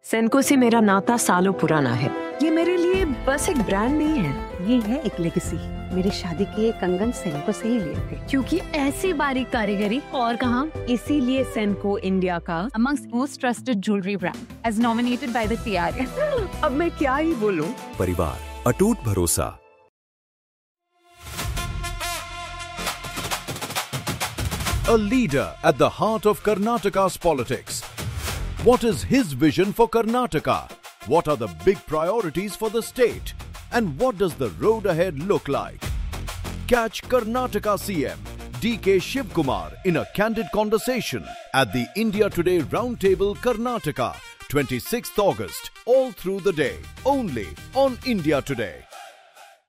सेनको से मेरा नाता सालों पुराना है। ये मेरे लिए बस एक ब्रांड नहीं है, ये है एक लेगेसी। मेरी शादी के कंगन सेनको से ही लिए थे, क्योंकि ऐसी बारीक कारीगरी और कहाँ। इसीलिए सेनको इंडिया का amongst most trusted jewelry brand as nominated by the TRA। अब मैं क्या ही बोलूं। परिवार, अटूट भरोसा। A leader at the heart of Karnataka's politics. What is his vision for Karnataka? What are the big priorities for the state? And what does the road ahead look like? Catch Karnataka CM DK Shivkumar in a candid conversation at the India Today Roundtable Karnataka, 26th August, all through the day, only on India Today.